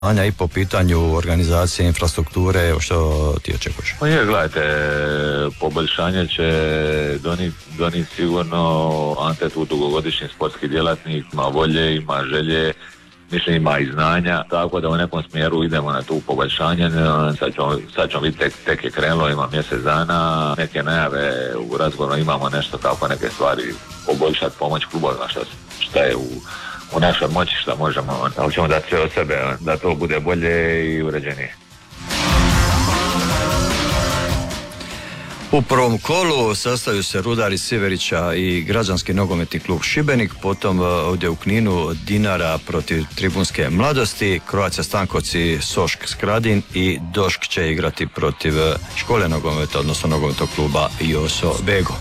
Anja, i po pitanju organizacije, infrastrukture, što ti očekuješ? Pa je, gledajte, poboljšanje će doniti sigurno. Ante tu dugogodišnji sportski djelatnik, ima volje, ima želje, mislim ima i znanja, tako da u nekom smjeru idemo na tu poboljšanje. Sad ćemo vidjeti, tek je krenulo, ima mjesec dana, neke najave u razgovoru, imamo nešto tako, neke stvari poboljšati, pomoć klubovima, šta je u našoj moći, šta možemo, ali ćemo dati sve od sebe da to bude bolje i uređenije. U prvom kolu sastaju se Rudar iz Siverića i Građanski nogometni klub Šibenik, potom ovdje u Kninu Dinara protiv Tribunske mladosti, Croatia Stankovci Sošk Skradin i Došk će igrati protiv Škole nogometa, odnosno nogometnog kluba Joso Bego.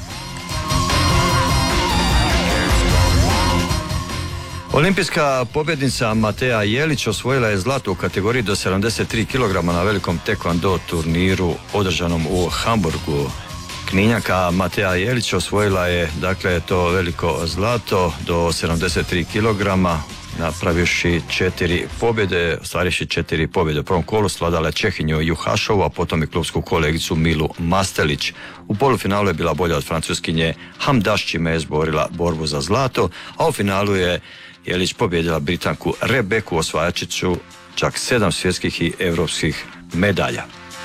Olimpijska pobjednica Mateja Jelić osvojila je zlato u kategoriji do 73 kg na velikom taekwondo turniru održanom u Hamburgu. Kninjaka Mateja Jelić osvojila je to veliko zlato do 73 kg, napravivši 4 pobjede, ostvarivši 4 pobjede. U prvom kolu svladala je Čehinju Juhašovu, a potom i klubsku kolegicu Milu Mastelić. U polufinalu je bila bolja od Francuskinje Hamdaš, čime je izborila borbu za zlato, a u finalu je Jelić pobjedila Britanku Rebeku, osvajačicu čak 7 svjetskih i europskih medalja.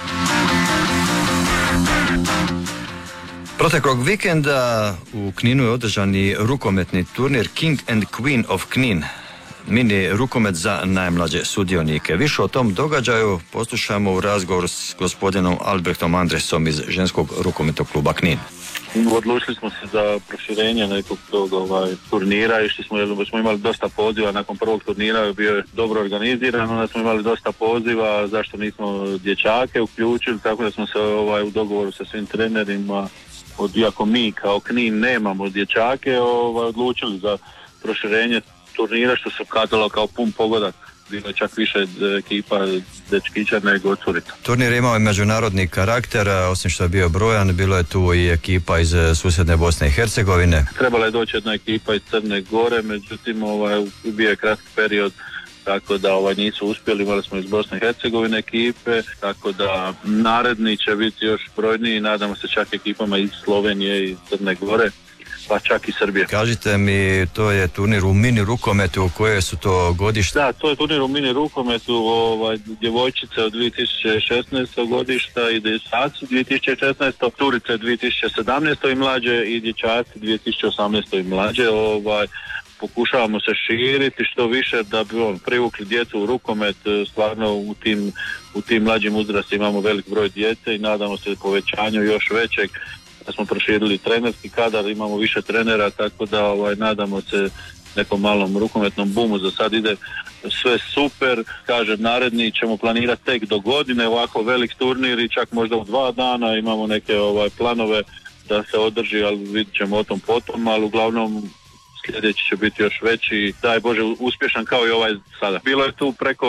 Proteklog vikenda u Kninu je održani rukometni turnir King and Queen of Knin, mini rukomet za najmlađe sudionike. Više o tom događaju poslušajmo u razgovoru s gospodinom Albrechtom Andresom iz ženskog rukometnog kluba Knin. Odlučili smo se za proširenje nekog tog turnira i smo imali dosta poziva. Nakon prvog turnira bio je dobro organiziran, onda smo imali dosta poziva, zašto nismo dječake uključili, tako da smo se u dogovoru sa svim trenerima, iako mi kao Knin nemamo dječake, odlučili za proširenje turnira, što se ukazalo kao pun pogodak. Bilo je čak više ekipa dečkića nego curita. Turnir je imao i međunarodni karakter, osim što je bio brojan, bilo je tu i ekipa iz susjedne Bosne i Hercegovine. Trebala je doći jedna ekipa iz Crne Gore, međutim bio je kratki period, tako da nisu uspjeli. Imali smo iz Bosne i Hercegovine ekipe, tako da naredni će biti još brojniji, nadamo se čak ekipama iz Slovenije i Crne Gore, pa čak i Srbije. Kažite mi, to je turnir u mini rukometu, koje su to godišta? Da, to je turnir u mini rukometu, djevojčice od 2016. godišta i dječaci 2016. Curice 2017. i mlađe i dječaci 2018. i mlađe. Pokušavamo se širiti što više da bi privukli djecu u rukomet. Stvarno u tim mlađim uzrastima imamo velik broj djece i nadamo se povećanju još većeg. Da smo proširili trenerski kadar, imamo više trenera, tako da nadamo se nekom malom rukometnom bumu. Za sad ide sve super, kažem, naredni ćemo planirati tek do godine, ovako velik turnir i čak možda u 2 dana imamo neke planove da se održi, ali vidit ćemo o tom potom, ali uglavnom sljedeći će biti još veći, daj Bože uspješan kao i ovaj sada. Bilo je tu preko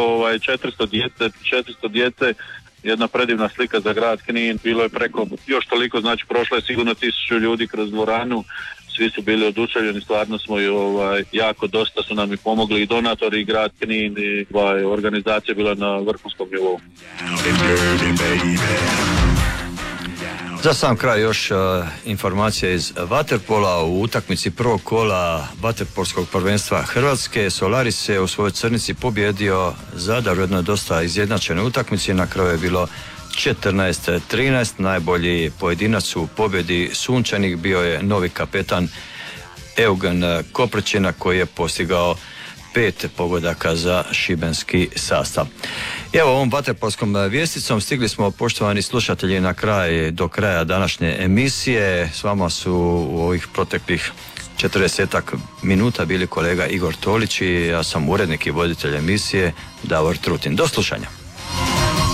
400 djece, jedna predivna slika za grad Knin, bilo je preko još toliko, znači prošlo je sigurno 1000 ljudi kroz dvoranu, svi su bili oduševljeni, stvarno smo jako dosta su nam i pomogli i donatori i grad Knin i organizacija bila na vrhunskom nivou. Za sam kraj još informacija iz vaterpola. U utakmici prvog kola vaterpolskog prvenstva Hrvatske Solaris se u svojoj Crnici pobjedio Zadar u jednoj dosta izjednačenoj utakmici. Na kraju je bilo 14-13. Najbolji pojedinac u pobjedi Sunčanih bio je novi kapetan Eugen Koprčina, koji je postigao 5 pogodaka za šibenski sastav. I evo, ovom vaterpolskom vijesticom stigli smo, poštovani slušatelji, do kraja današnje emisije. S vama su u ovih proteklih 40-ak minuta bili kolega Igor Tolić i ja sam urednik i voditelj emisije Davor Trutin. Do slušanja.